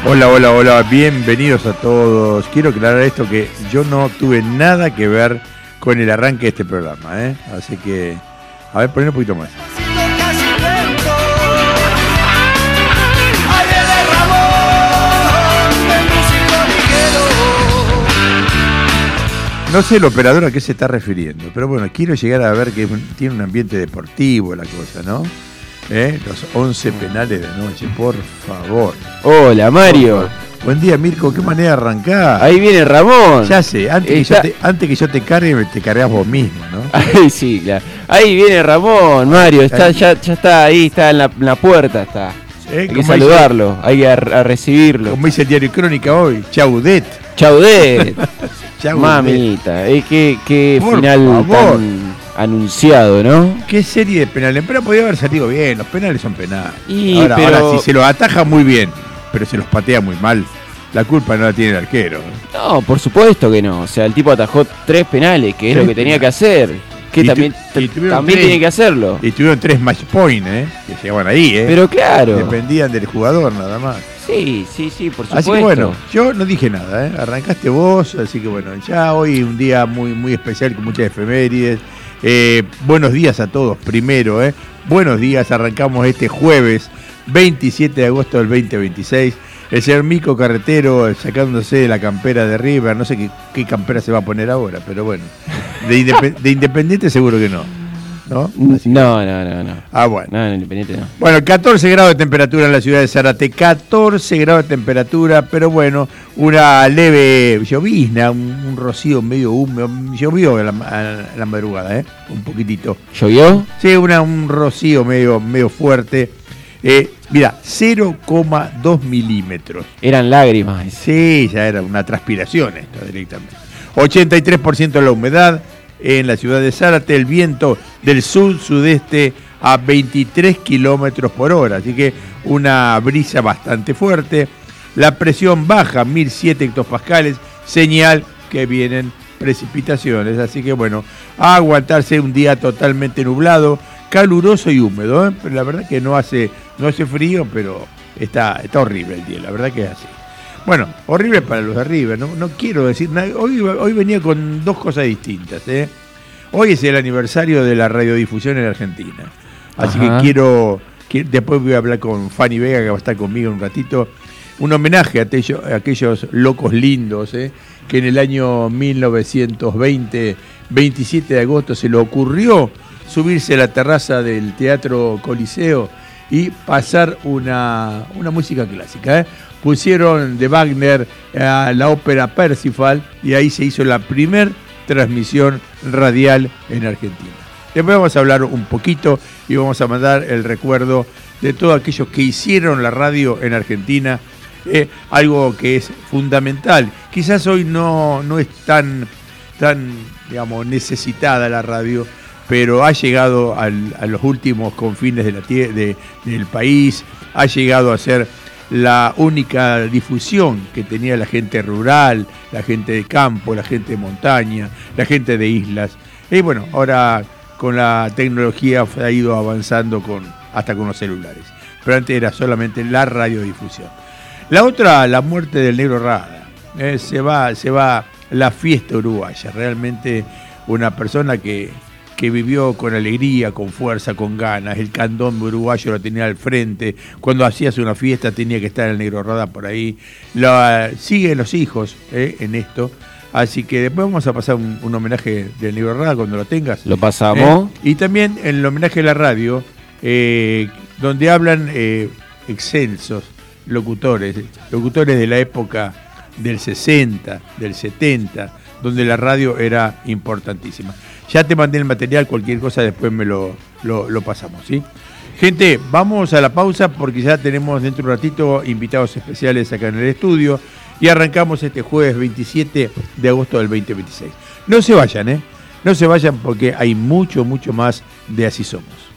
Hola, hola, hola, bienvenidos a todos. Quiero aclarar esto que yo no tuve nada que ver con el arranque de este programa, ¿eh? Así que, a ver, poner un poquito más. No sé el operador a qué se está refiriendo, pero bueno, quiero llegar a ver que tiene un ambiente deportivo la cosa, ¿no? Los 11 penales de anoche, por favor. Hola, Mario. Buen día, Mirko, qué manera de arrancar. Ahí viene Ramón. Ya sé, antes que yo te cargue, te cargas vos mismo, ¿no? Ahí sí, claro. Ahí viene Ramón, Mario, ya está ahí, está en la puerta, está. Hay que saludarlo, hay que recibirlo. Como dice el diario Crónica hoy, Chaudet. Chaudet. Mamita, qué final tan anunciado, ¿no? Qué serie de penales, pero podía haber salido bien, los penales son penales. Ahora, si se los ataja muy bien, pero se los patea muy mal, la culpa no la tiene el arquero. No, por supuesto que no, o sea, el tipo atajó 3 penales, que es lo que tenía que hacer, que también tiene que hacerlo. Y tuvieron 3 match point, que llegaban ahí, Pero claro. Dependían del jugador nada más. Sí, por supuesto. Así que bueno, yo no dije nada, arrancaste vos, así que bueno, ya hoy un día muy, muy especial con muchas efemérides. Buenos días a todos, primero, buenos días, arrancamos este jueves 27 de agosto del 2026. El señor Mico Carretero sacándose la campera de River, no sé qué campera se va a poner ahora, pero bueno, de Independiente seguro que no. ¿No? No. Ah, bueno. No, Independiente no. Bueno, 14 grados de temperatura en la ciudad de Zárate, 14 grados de temperatura, pero bueno, una leve llovizna, un rocío medio húmedo, llovió en la madrugada, un poquitito. ¿Llovió? Sí, un rocío medio fuerte. Mira, 0,2 milímetros. Eran lágrimas. Sí, ya era una transpiración esto directamente. 83% de la humedad. En la ciudad de Zárate, el viento del sur-sudeste a 23 kilómetros por hora, así que una brisa bastante fuerte. La presión baja, 1007 hectopascales, señal que vienen precipitaciones, así que bueno, a aguantarse un día totalmente nublado, caluroso y húmedo, pero la verdad que no hace frío, pero está horrible el día, la verdad que es así. Bueno, horrible para los de River, no quiero decir nada. Hoy venía con dos cosas distintas. Hoy es el aniversario de la radiodifusión en Argentina. Así que después voy a hablar con Fanny Vega, que va a estar conmigo un ratito. Un homenaje a aquellos locos lindos, que en el año 1920, 27 de agosto, se le ocurrió subirse a la terraza del Teatro Coliseo y pasar una música clásica. Pusieron de Wagner la ópera Parsifal y ahí se hizo la primer transmisión radial en Argentina. Después vamos a hablar un poquito y vamos a mandar el recuerdo de todos aquellos que hicieron la radio en Argentina, algo que es fundamental. Quizás hoy no es tan digamos, necesitada la radio, pero ha llegado a los últimos confines del país, ha llegado a ser la única difusión que tenía la gente rural, la gente de campo, la gente de montaña, la gente de islas. Y bueno, ahora con la tecnología ha ido avanzando hasta con los celulares. Pero antes era solamente la radiodifusión. La otra, la muerte del Negro Rada. Se va la fiesta uruguaya. Realmente una persona que vivió con alegría, con fuerza, con ganas. El candombe uruguayo lo tenía al frente. Cuando hacías una fiesta tenía que estar el Negro Rada por ahí. Siguen los hijos en esto. Así que después vamos a pasar un homenaje del Negro Rada cuando lo tengas. Lo pasamos. Y también el homenaje de la radio, donde hablan excelsos locutores de la época del 60, del 70, donde la radio era importantísima. Ya te mandé el material, cualquier cosa después me lo pasamos, ¿sí? Gente, vamos a la pausa porque ya tenemos dentro de un ratito invitados especiales acá en el estudio y arrancamos este jueves 27 de agosto del 2026. No se vayan, no se vayan porque hay mucho más de Así Somos.